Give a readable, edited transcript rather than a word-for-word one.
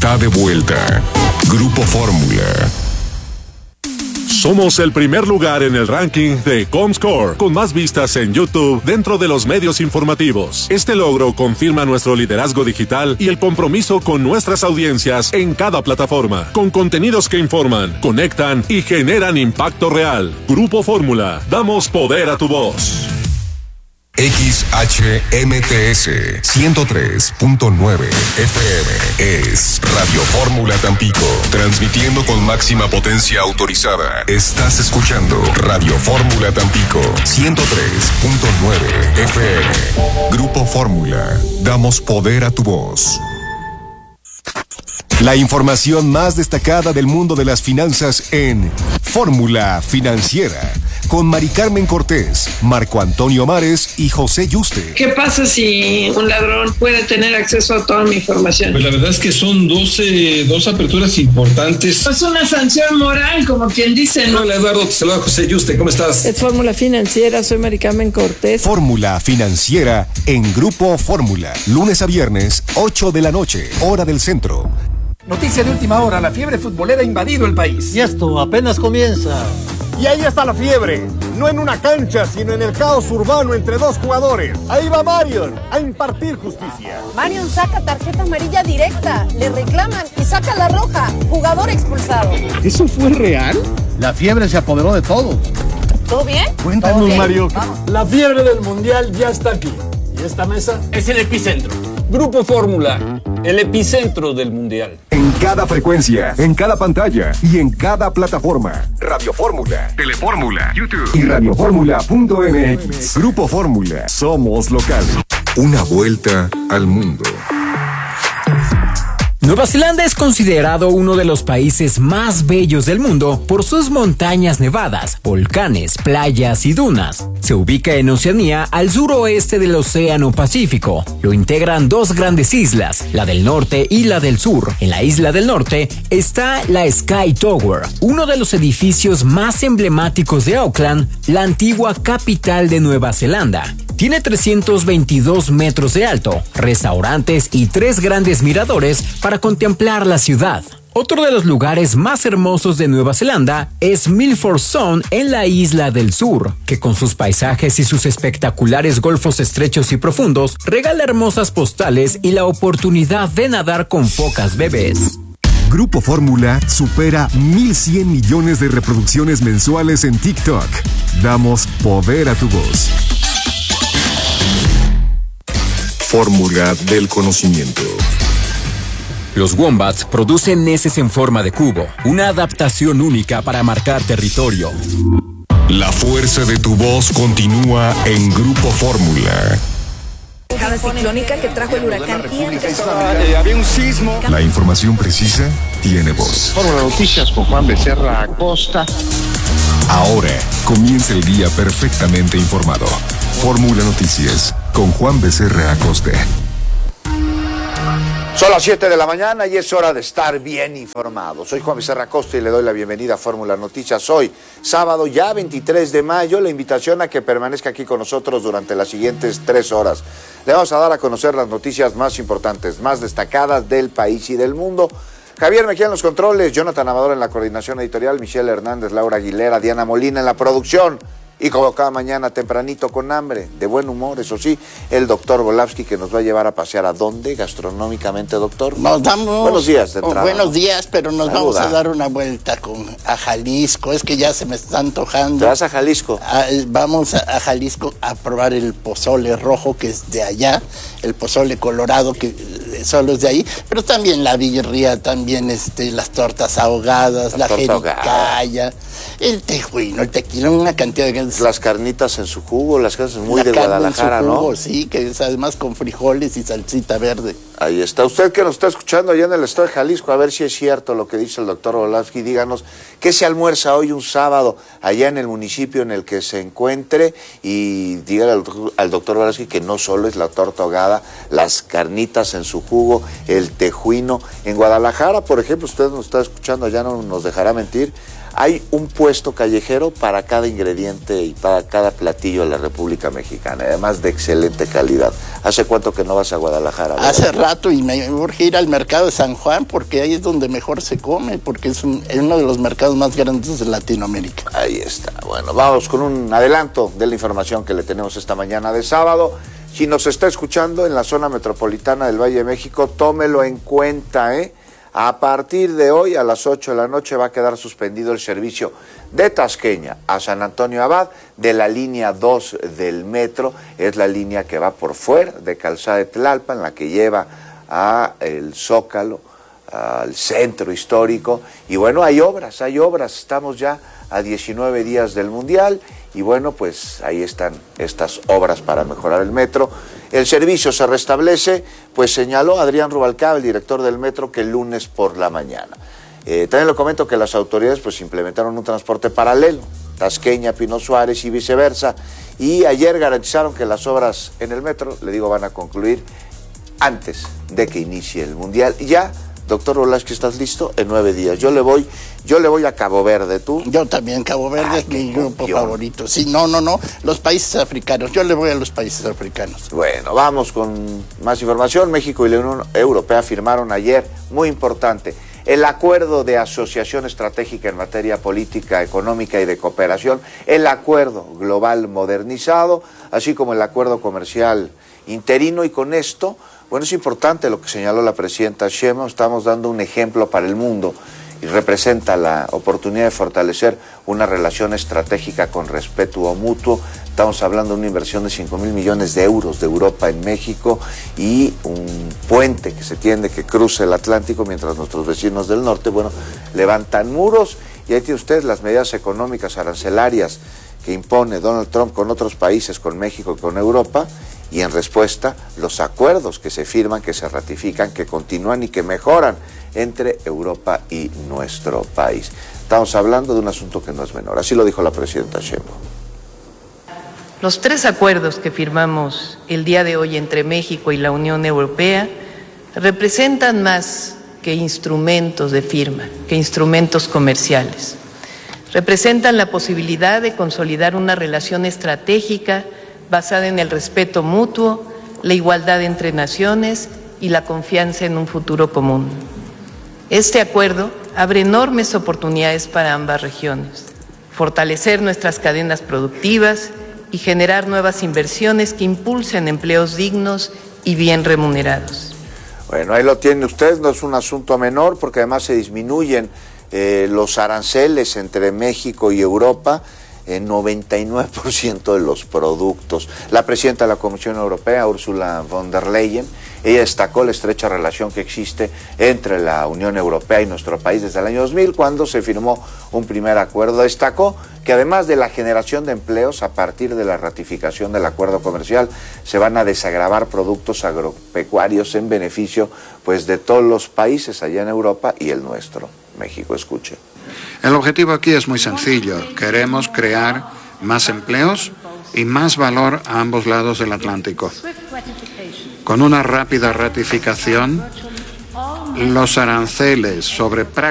está de vuelta. Grupo Fórmula. Somos el primer lugar en el ranking de Comscore, con más vistas en YouTube dentro de los medios informativos. Este logro confirma nuestro liderazgo digital y el compromiso con nuestras audiencias en cada plataforma, con contenidos que informan, conectan y generan impacto real. Grupo Fórmula, damos poder a tu voz. XHMTS 103.9 FM es Radio Fórmula Tampico, transmitiendo con máxima potencia autorizada. Estás escuchando Radio Fórmula Tampico 103.9 FM. Grupo Fórmula, damos poder a tu voz. La información más destacada del mundo de las finanzas en Fórmula Financiera, con Mari Carmen Cortés, Marco Antonio Mares y José Yuste. ¿Qué pasa si un ladrón puede tener acceso a toda mi información? Pues la verdad es que son dos aperturas importantes. Es una sanción moral, como quien dice, ¿no? Hola Eduardo, te saluda José Yuste, ¿cómo estás? Es Fórmula Financiera, soy Mari Carmen Cortés. Fórmula Financiera en Grupo Fórmula, lunes a viernes, 8 de la noche, hora del centro. Noticia de última hora, la fiebre futbolera ha invadido el país. Y esto apenas comienza. Y ahí está la fiebre, no en una cancha, sino en el caos urbano entre dos jugadores. Ahí va Marion a impartir justicia. Marion saca tarjeta amarilla directa, le reclaman y saca la roja, jugador expulsado. ¿Eso fue real? La fiebre se apoderó de todo. ¿Todo bien? Cuéntanos, Mario. La fiebre del mundial ya está aquí. Y esta mesa es el epicentro. Grupo Fórmula, el epicentro del mundial. En cada frecuencia, en cada pantalla y en cada plataforma. Radio Fórmula, Telefórmula, YouTube y radioformula.mx. Grupo Fórmula, somos local. Una vuelta al mundo. Nueva Zelanda es considerado uno de los países más bellos del mundo por sus montañas nevadas, volcanes, playas y dunas. Se ubica en Oceanía, al suroeste del Océano Pacífico. Lo integran dos grandes islas, la del norte y la del sur. En la isla del norte está la Sky Tower, uno de los edificios más emblemáticos de Auckland, la antigua capital de Nueva Zelanda. Tiene 322 metros de alto, restaurantes y 3 grandes miradores para contemplar la ciudad. Otro de los lugares más hermosos de Nueva Zelanda es Milford Sound en la isla del sur, que con sus paisajes y sus espectaculares golfos estrechos y profundos regala hermosas postales y la oportunidad de nadar con focas bebés. Grupo Fórmula supera 1,100 millones de reproducciones mensuales en TikTok. Damos poder a tu voz. Fórmula del conocimiento. Los wombats producen heces en forma de cubo, una adaptación única para marcar territorio. La fuerza de tu voz continúa en Grupo Fórmula. Cada ciclónica que trajo el huracán Ian. Había un sismo. La información precisa tiene voz. Fórmula Noticias con Juan Becerra Acosta. Ahora comienza el día perfectamente informado. Fórmula Noticias con Juan Becerra Acosta. Son las 7 de la mañana y es hora de estar bien informado. Soy Juan Becerra Acosta y le doy la bienvenida a Fórmula Noticias. Hoy, sábado ya 23 de mayo, la invitación a que permanezca aquí con nosotros durante las siguientes 3 horas. Le vamos a dar a conocer las noticias más importantes, más destacadas del país y del mundo. Javier Mejía en los controles, Jonathan Amador en la coordinación editorial, Michelle Hernández, Laura Aguilera, Diana Molina en la producción. Y como cada mañana tempranito con hambre, de buen humor, eso sí, el doctor Volavsky que nos va a llevar a pasear. ¿A dónde gastronómicamente, doctor? Nos damos... Buenos días de entrada. Buenos días, pero nos Saluda. vamos a dar una vuelta a Jalisco. Es que ya se me está antojando. ¿Te vas a Jalisco? Vamos a Jalisco a probar el pozole rojo, que es de allá, el pozole colorado, que solo es de ahí, pero también la birria, también las tortas ahogadas, la jericaya, el tejuino, el tequila, una cantidad de... Las carnitas en su jugo, las cosas muy de Guadalajara, en su jugo, ¿no? Sí, que es además con frijoles y salsita verde. Ahí está. Usted que nos está escuchando allá en el estado de Jalisco, a ver si es cierto lo que dice el doctor Volavsky. Díganos qué se almuerza hoy un sábado allá en el municipio en el que se encuentre y dígale al doctor Volavsky que no solo es la torta ahogada, las carnitas en su jugo, el tejuino. En Guadalajara, por ejemplo, usted nos está escuchando, allá no nos dejará mentir, hay un puesto callejero para cada ingrediente y para cada platillo de la República Mexicana, además de excelente calidad. ¿Hace cuánto que no vas a Guadalajara? Hace rato y me urge ir al mercado de San Juan porque ahí es donde mejor se come, porque es uno de los mercados más grandes de Latinoamérica. Ahí está. Bueno, vamos con un adelanto de la información que le tenemos esta mañana de sábado. Si nos está escuchando en la zona metropolitana del Valle de México, tómelo en cuenta, ¿eh? A partir de hoy, a las 8 de la noche, va a quedar suspendido el servicio de Tasqueña a San Antonio Abad de la línea 2 del metro. Es la línea que va por fuera de Calzada de Tlalpan, la que lleva a el Zócalo, al centro histórico. Y bueno, hay obras, estamos ya a 19 días del Mundial y bueno, pues ahí están estas obras para mejorar el metro. El servicio se restablece, pues señaló Adrián Rubalcaba, el director del metro, que el lunes por la mañana. También le comento que las autoridades pues implementaron un transporte paralelo, Tasqueña, Pino Suárez y viceversa, y ayer garantizaron que las obras en el metro, le digo, van a concluir antes de que inicie el Mundial. Ya, doctor Velázquez, ¿estás listo? En 9 días. Yo le voy a Cabo Verde, ¿tú? Yo también, Cabo Verde es mi grupo favorito. Sí, no, los países africanos. Yo le voy a los países africanos. Bueno, vamos con más información. México y la Unión Europea firmaron ayer, muy importante, el acuerdo de asociación estratégica en materia política, económica y de cooperación, el acuerdo global modernizado, así como el acuerdo comercial interino, y con esto, bueno, es importante lo que señaló la presidenta Sheinbaum. Estamos dando un ejemplo para el mundo y representa la oportunidad de fortalecer una relación estratégica con respeto mutuo. Estamos hablando de una inversión de 5,000 millones de euros de Europa en México y un puente que se tiende que cruce el Atlántico mientras nuestros vecinos del norte, bueno, levantan muros. Y ahí tiene usted las medidas económicas arancelarias que impone Donald Trump con otros países, con México y con Europa, y en respuesta los acuerdos que se firman, que se ratifican, que continúan y que mejoran entre Europa y nuestro país. Estamos hablando de un asunto que no es menor, así lo dijo la presidenta Sheinbaum. Los 3 acuerdos que firmamos el día de hoy entre México y la Unión Europea representan más que instrumentos de firma, que instrumentos comerciales. Representan la posibilidad de consolidar una relación estratégica basada en el respeto mutuo, la igualdad entre naciones y la confianza en un futuro común. Este acuerdo abre enormes oportunidades para ambas regiones, fortalecer nuestras cadenas productivas y generar nuevas inversiones que impulsen empleos dignos y bien remunerados. Bueno, ahí lo tiene usted, no es un asunto menor porque además se disminuyen los aranceles entre México y Europa en 99% de los productos. La presidenta de la Comisión Europea, Ursula von der Leyen, ella destacó la estrecha relación que existe entre la Unión Europea y nuestro país desde el año 2000, cuando se firmó un primer acuerdo. Destacó que además de la generación de empleos, a partir de la ratificación del acuerdo comercial, se van a desagravar productos agropecuarios en beneficio pues de todos los países allá en Europa y el nuestro, México. Escuche. El objetivo aquí es muy sencillo. Queremos crear más empleos y más valor a ambos lados del Atlántico. Con una rápida ratificación, los aranceles sobre prácticas